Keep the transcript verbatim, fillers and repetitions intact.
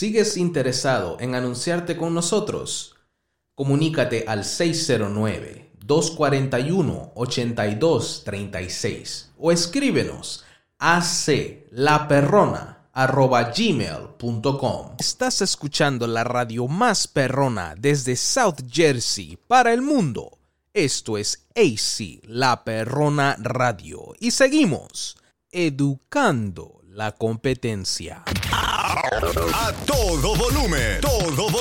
¿Sigues interesado en anunciarte con nosotros? Comunícate al seis cero nueve, dos cuatro uno, ocho dos tres seis o escríbenos a aclaperrona arroba gmail punto com. Estás escuchando la radio más perrona desde South Jersey para el mundo. Esto es A C, La Perrona Radio. Y seguimos educando la competencia. A todo volumen, todo volumen.